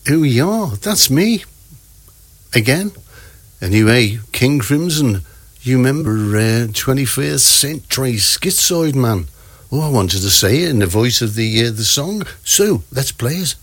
Here we are, that's me. Again. Anyway, King Crimson, you remember 21st Century Schizoid Man? Oh, I wanted to say it in the voice of the song, so let's play it.